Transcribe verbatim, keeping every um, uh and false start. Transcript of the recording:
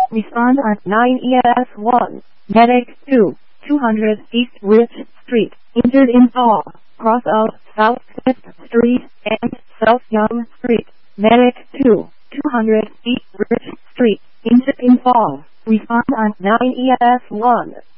Respond on nine E S one. Medic two, two hundred East Rich Street, injured in fall, cross of South fifth Street and South Young Street. Medic two, two hundred East Rich Street, injured in fall. Respond on nine E S one.